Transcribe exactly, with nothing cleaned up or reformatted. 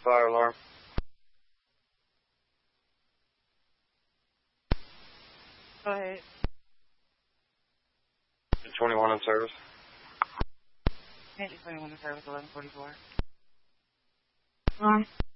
fire alarm. Go ahead. twenty-one in service. twenty-one in service, eleven forty-four. Alarm.